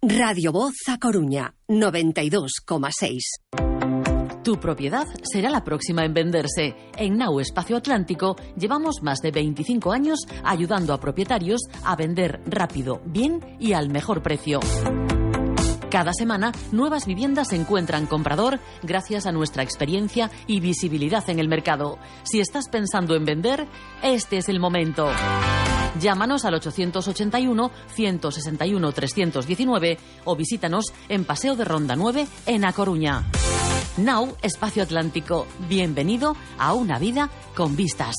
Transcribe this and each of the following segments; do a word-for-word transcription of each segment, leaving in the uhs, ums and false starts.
Radio Voz A Coruña, noventa y dos coma seis. Tu propiedad será la próxima en venderse. En Nau Espacio Atlántico llevamos más de veinticinco años ayudando a propietarios a vender rápido, bien y al mejor precio. Cada semana, nuevas viviendas encuentran comprador gracias a nuestra experiencia y visibilidad en el mercado. Si estás pensando en vender, este es el momento. Llámanos al ochocientos ochenta y uno, ciento sesenta y uno, trescientos diecinueve o visítanos en Paseo de Ronda nueve en A Coruña. Nau Espacio Atlántico. Bienvenido a una vida con vistas.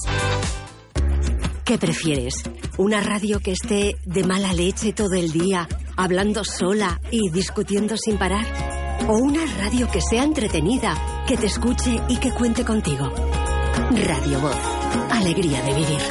¿Qué prefieres? ¿Una radio que esté de mala leche todo el día, hablando sola y discutiendo sin parar? ¿O una radio que sea entretenida, que te escuche y que cuente contigo? Radio Voz. Alegría de vivir.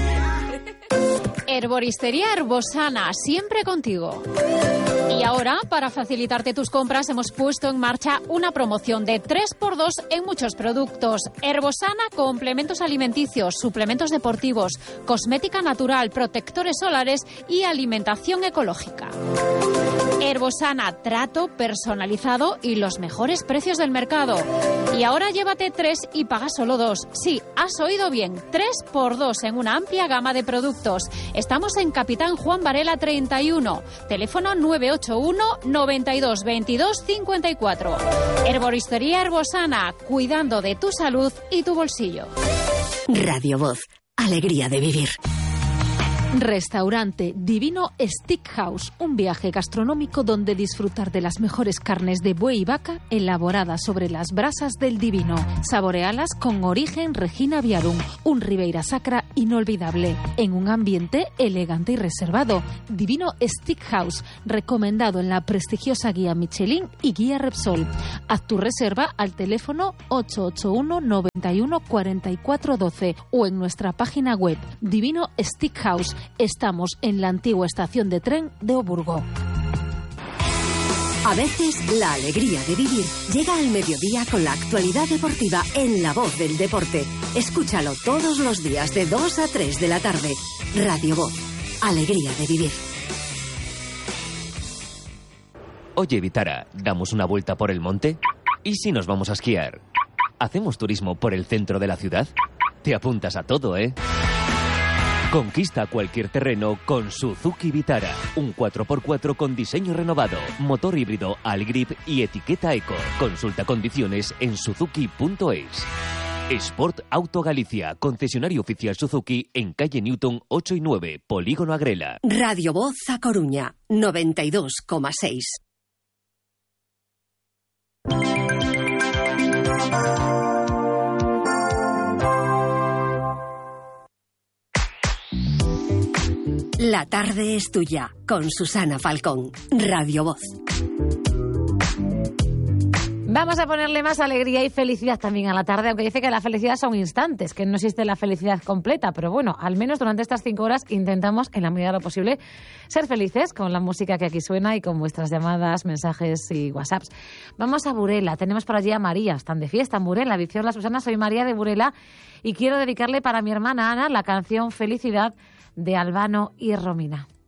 Herboristería Herbosana, siempre contigo. Y ahora, para facilitarte tus compras, hemos puesto en marcha una promoción de tres por dos en muchos productos. Herbosana, complementos alimenticios, suplementos deportivos, cosmética natural, protectores solares y alimentación ecológica. Herbosana, trato personalizado y los mejores precios del mercado. Y ahora llévate tres y paga solo dos. Sí, has oído bien, tres por dos en una amplia gama de productos. Estamos en Capitán Juan Varela treinta y uno, teléfono nueve ocho uno, noventa y dos, veintidós, cincuenta y cuatro. Herboristería Herbosana, cuidando de tu salud y tu bolsillo. Radio Voz, alegría de vivir. Restaurante Divino Steakhouse, un viaje gastronómico donde disfrutar de las mejores carnes de buey y vaca elaboradas sobre las brasas del Divino. Saborealas con origen Regina Viarum, un Ribeira Sacra inolvidable, en un ambiente elegante y reservado. Divino Steakhouse, recomendado en la prestigiosa guía Michelin y guía Repsol. Haz tu reserva al teléfono ocho ocho uno, noventa y uno, cuarenta y cuatro doce o en nuestra página web Divino Steakhouse. Estamos en la antigua estación de tren de Oburgo. A veces la alegría de vivir llega al mediodía con la actualidad deportiva en La Voz del Deporte. Escúchalo todos los días de dos a tres de la tarde. Radio Voz, alegría de vivir. Oye, Vitara, ¿damos una vuelta por el monte? ¿Y si nos vamos a esquiar? ¿Hacemos turismo por el centro de la ciudad? Te apuntas a todo, ¿eh? Conquista cualquier terreno con Suzuki Vitara. Un cuatro por cuatro con diseño renovado, motor híbrido Algrip y etiqueta Eco. Consulta condiciones en suzuki punto es. Sport Auto Galicia, concesionario oficial Suzuki en calle Newton ocho y nueve, Polígono Agrela. Radio Voz A Coruña, noventa y dos coma seis. La tarde es tuya, con Susana Falcón, Radio Voz. Vamos a ponerle más alegría y felicidad también a la tarde, aunque dice que la felicidad son instantes, que no existe la felicidad completa, pero bueno, al menos durante estas cinco horas intentamos, en la medida de lo posible, ser felices con la música que aquí suena y con vuestras llamadas, mensajes y WhatsApps. Vamos a Burela, tenemos por allí a María, están de fiesta en Burela. Dice: hola Susana, soy María de Burela y quiero dedicarle para mi hermana Ana la canción Felicidad de Albano y Romina.